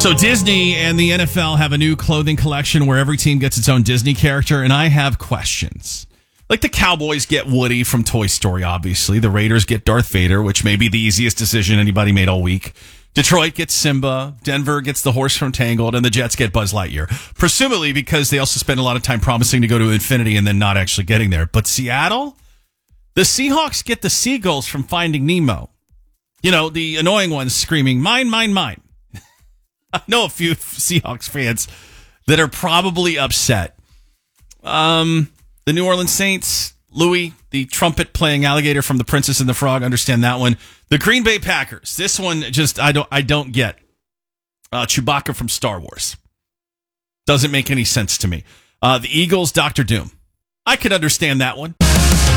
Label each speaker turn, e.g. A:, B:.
A: So Disney and the NFL have a new clothing collection where every team gets its own Disney character, and I have questions. Like the Cowboys get Woody from Toy Story, obviously. The Raiders get Darth Vader, which may be the easiest decision anybody made all week. Detroit gets Simba. Denver gets the horse from Tangled, and the Jets get Buzz Lightyear. Presumably because they also spend a lot of time promising to go to infinity and then not actually getting there. But Seattle? The Seahawks get the seagulls from Finding Nemo. You know, the annoying ones screaming, mine, mine, mine. I know a few Seahawks fans that are probably upset. The New Orleans Saints, Louis, the trumpet playing alligator from The Princess and the Frog, understand that one. The Green Bay Packers, this one just I don't get. Chewbacca from Star Wars. Doesn't make any sense to me. The Eagles, Doctor Doom. I could understand that one.